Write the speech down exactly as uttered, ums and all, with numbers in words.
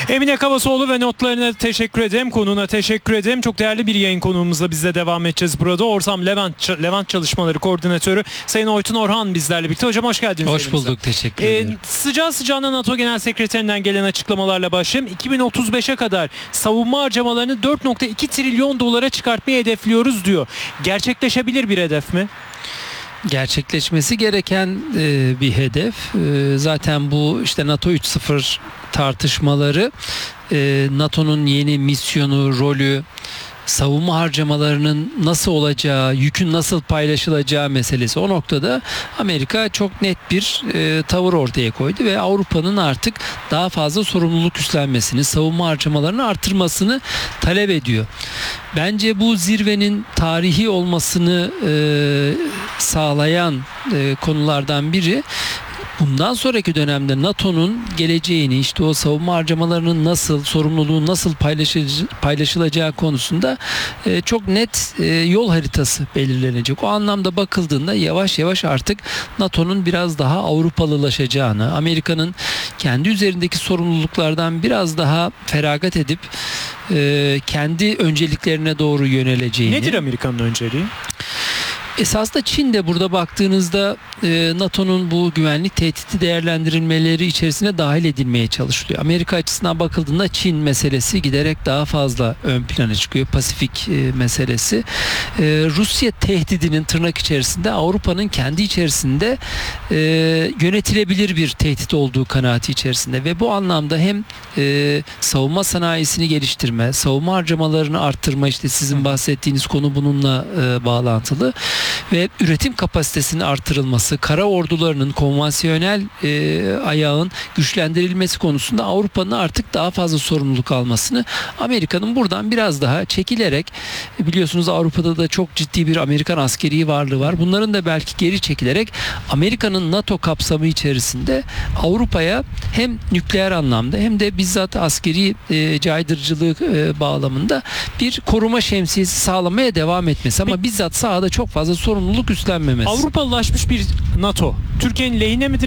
Emine Kavasoğlu ve notlarına teşekkür ederim. Konuğuna teşekkür ederim. Çok değerli bir yayın konuğumuzla biz de devam edeceğiz burada. Orsam Levent, Levent Çalışmaları Koordinatörü Sayın Oytun Orhan bizlerle birlikte. Hocam hoş geldiniz. Hoş bulduk. Elimize. Teşekkür ederim. Ee, sıcağı sıcağına NATO Genel Sekreterinden gelen açıklamalarla başlayayım. iki bin otuz beşe kadar savunma harcamalarını dört nokta iki trilyon dolara çıkartmayı hedefliyoruz diyor. Gerçekleşebilir bir hedef mi? Gerçekleşmesi gereken e, bir hedef. E, zaten bu işte NATO üç nokta sıfır tartışmaları, e, NATO'nun yeni misyonu, rolü, savunma harcamalarının nasıl olacağı, yükün nasıl paylaşılacağı meselesi. O noktada Amerika çok net bir e, tavır ortaya koydu ve Avrupa'nın artık daha fazla sorumluluk üstlenmesini, savunma harcamalarını artırmasını talep ediyor. Bence bu zirvenin tarihi olmasını e, sağlayan e, konulardan biri, bundan sonraki dönemde NATO'nun geleceğini, işte o savunma harcamalarının nasıl, sorumluluğun nasıl paylaşılacağı konusunda e, çok net e, yol haritası belirlenecek. O anlamda bakıldığında yavaş yavaş artık NATO'nun biraz daha Avrupalılaşacağını, Amerika'nın kendi üzerindeki sorumluluklardan biraz daha feragat edip e, kendi önceliklerine doğru yöneleceğini. Nedir Amerika'nın önceliği? Esasında Çin de burada baktığınızda e, NATO'nun bu güvenlik tehdidi değerlendirilmeleri içerisine dahil edilmeye çalışılıyor. Amerika açısından bakıldığında Çin meselesi giderek daha fazla ön plana çıkıyor. Pasifik e, meselesi. E, Rusya tehdidinin tırnak içerisinde Avrupa'nın kendi içerisinde e, yönetilebilir bir tehdit olduğu kanaati içerisinde ve bu anlamda hem e, savunma sanayisini geliştirme, savunma harcamalarını arttırma, işte sizin bahsettiğiniz konu bununla e, bağlantılı. Ve üretim kapasitesinin artırılması, kara ordularının konvansiyonel e, ayağın güçlendirilmesi konusunda Avrupa'nın artık daha fazla sorumluluk almasını, Amerika'nın buradan biraz daha çekilerek, biliyorsunuz Avrupa'da da çok ciddi bir Amerikan askeri varlığı var. Bunların da belki geri çekilerek Amerika'nın NATO kapsamı içerisinde Avrupa'ya hem nükleer anlamda hem de bizzat askeri e, caydırıcılığı e, bağlamında bir koruma şemsiyesi sağlamaya devam etmesi, ama bizzat sahada çok fazla sorumluluk üstlenmemesi. Avrupalılaşmış bir NATO Türkiye'nin lehine midir?